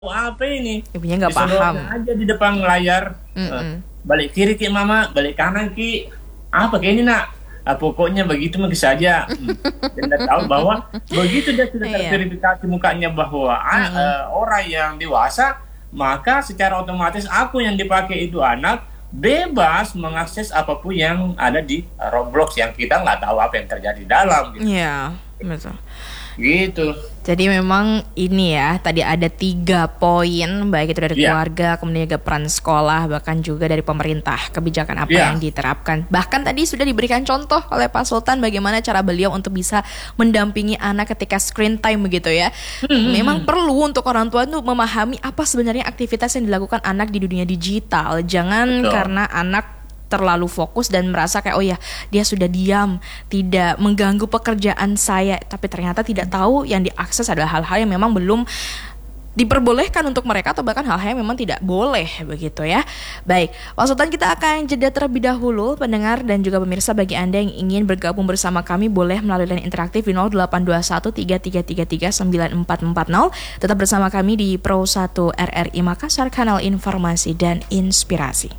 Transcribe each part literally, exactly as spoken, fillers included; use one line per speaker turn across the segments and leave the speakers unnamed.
apa ini?
Ibunya nggak
Disuruh
paham.
aja di depan layar. Eh,
Mm-mm.
balik kiri ki mama, balik kanan ki. Apa kayak ini nak? Ah, pokoknya begitu begitu saja. Hmm. Dan dia tahu bahwa begitu dia sudah
Iya.
terverifikasi mukanya bahwa ah,
Mm-mm.
eh, orang yang dewasa, maka secara otomatis akun yang dipakai itu anak bebas mengakses apapun yang ada di eh, Roblox yang kita nggak tahu apa yang terjadi di dalam. Gitu.
Iya, betul.
Gitu.
Jadi memang ini ya, tadi ada tiga poin, baik itu dari
Iya.
keluarga, kemudian juga peran sekolah, bahkan juga dari pemerintah, kebijakan apa
Iya.
yang diterapkan. Bahkan tadi sudah diberikan contoh oleh Pak Sultan bagaimana cara beliau untuk bisa mendampingi anak ketika screen time begitu ya. Memang perlu untuk orang tua itu memahami apa sebenarnya aktivitas yang dilakukan anak di dunia digital. Jangan
Betul.
karena anak terlalu fokus dan merasa kayak oh ya dia sudah diam, tidak mengganggu pekerjaan saya, tapi ternyata tidak tahu yang diakses adalah hal-hal yang memang belum diperbolehkan untuk mereka atau bahkan hal-hal yang memang tidak boleh begitu ya. Baik, Pak Sultan, kita akan jeda terlebih dahulu pendengar dan juga pemirsa. Bagi Anda yang ingin bergabung bersama kami boleh melalui line interaktif di nol delapan dua satu tiga tiga tiga tiga sembilan empat empat nol. Tetap bersama kami di Pro satu R R I Makassar, kanal informasi dan inspirasi.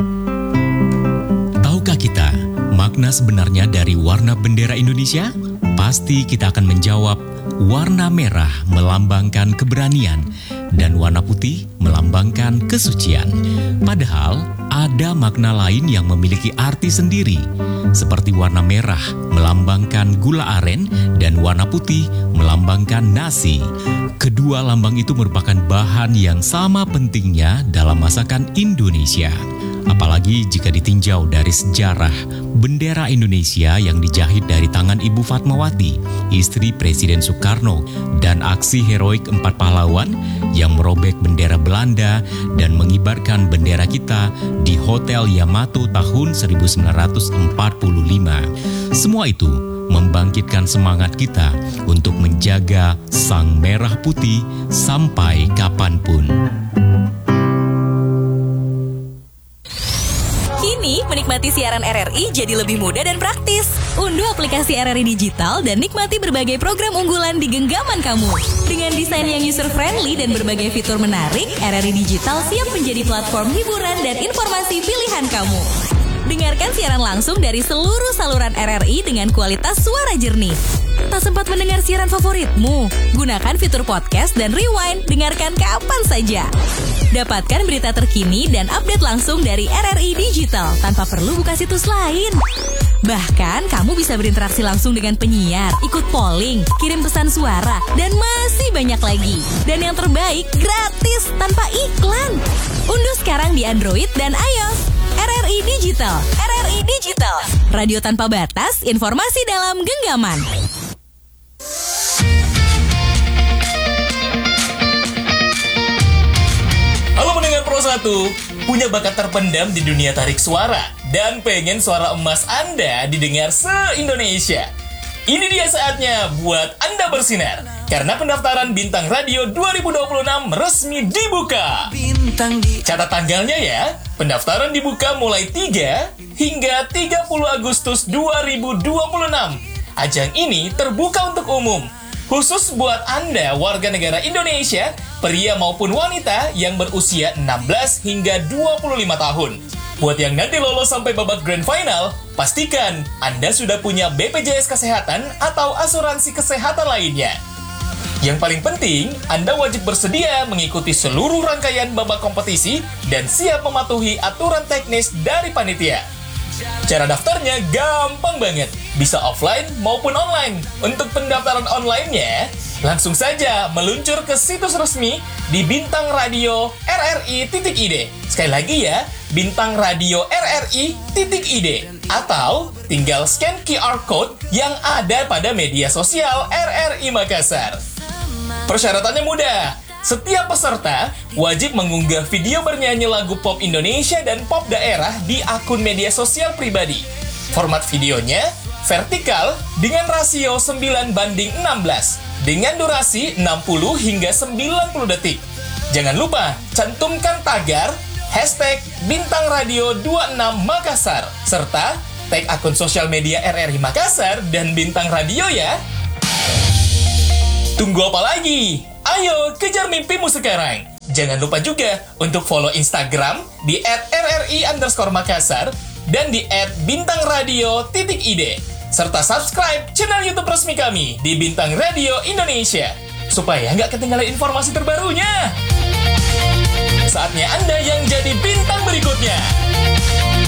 Tahukah kita makna sebenarnya dari warna bendera Indonesia? Pasti kita akan menjawab, warna merah melambangkan keberanian dan warna putih melambangkan kesucian. Padahal ada makna lain yang memiliki arti sendiri, seperti warna merah melambangkan gula aren dan warna putih melambangkan nasi. Kedua lambang itu merupakan bahan yang sama pentingnya dalam masakan Indonesia. Apalagi jika ditinjau dari sejarah bendera Indonesia yang dijahit dari tangan Ibu Fatmawati, istri Presiden Soekarno, dan aksi heroik empat pahlawan yang merobek bendera Belanda dan mengibarkan bendera kita di Hotel Yamato tahun seribu sembilan ratus empat puluh lima. Semua itu membangkitkan semangat kita untuk menjaga sang merah putih sampai kapanpun.
Kini, menikmati siaran R R I jadi lebih mudah dan praktis. Unduh aplikasi R R I Digital dan nikmati berbagai program unggulan di genggaman kamu. Dengan desain yang user-friendly dan berbagai fitur menarik, R R I Digital siap menjadi platform hiburan dan informasi pilihan kamu. Dengarkan siaran langsung dari seluruh saluran R R I dengan kualitas suara jernih. Tak sempat mendengar siaran favoritmu? Gunakan fitur podcast dan rewind, dengarkan kapan saja. Dapatkan berita terkini dan update langsung dari R R I Digital tanpa perlu buka situs lain. Bahkan kamu bisa berinteraksi langsung dengan penyiar, ikut polling, kirim pesan suara, dan masih banyak lagi. Dan yang terbaik, gratis tanpa iklan. Unduh sekarang di Android dan iOS. R R I Digital, R R I Digital, radio tanpa batas, informasi dalam genggaman.
Halo pendengar Pro satu, punya bakat terpendam di dunia tarik suara dan pengen suara emas Anda didengar se-Indonesia. Ini dia saatnya buat Anda bersinar, karena pendaftaran Bintang Radio dua ribu dua puluh enam resmi dibuka. Catat tanggalnya ya, pendaftaran dibuka mulai tiga hingga tiga puluh Agustus dua ribu dua puluh enam. Ajang ini terbuka untuk umum, khusus buat Anda warga negara Indonesia, pria maupun wanita yang berusia enam belas hingga dua puluh lima tahun. Buat yang nanti lolos sampai babak grand final, pastikan Anda sudah punya B P J S Kesehatan atau asuransi kesehatan lainnya. Yang paling penting, Anda wajib bersedia mengikuti seluruh rangkaian babak kompetisi dan siap mematuhi aturan teknis dari panitia. Cara daftarnya gampang banget, bisa offline maupun online. Untuk pendaftaran online-nya, langsung saja meluncur ke situs resmi di bintang radio R R I titik I D. Sekali lagi ya, bintang radio R R I titik I D. Atau tinggal scan Q R code yang ada pada media sosial R R I Makassar. Persyaratannya mudah. Setiap peserta wajib mengunggah video bernyanyi lagu pop Indonesia dan pop daerah di akun media sosial pribadi. Format videonya vertikal dengan rasio sembilan banding enam belas dengan durasi enam puluh hingga sembilan puluh detik. Jangan lupa cantumkan tagar hashtag Bintang Radio dua puluh enam Makassar serta tag akun sosial media R R I Makassar dan Bintang Radio ya. Tunggu apa lagi? Ayo kejar mimpimu sekarang. Jangan lupa juga untuk follow Instagram di et r r i underscore makassar dan di et bintang radio titik id. Serta subscribe channel YouTube resmi kami di Bintang Radio Indonesia supaya nggak ketinggalan informasi terbarunya. Saatnya Anda yang jadi bintang berikutnya.